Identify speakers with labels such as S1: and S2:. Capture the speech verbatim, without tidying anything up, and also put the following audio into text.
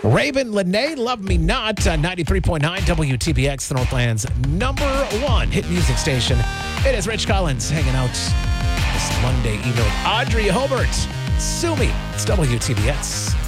S1: Raven Lene, Love Me Not, uh, ninety-three point nine W T B X, the Northland's number one hit music station. It is Rich Collins hanging out this Monday evening with Audrey Hobart. Sue me. It's W T B X.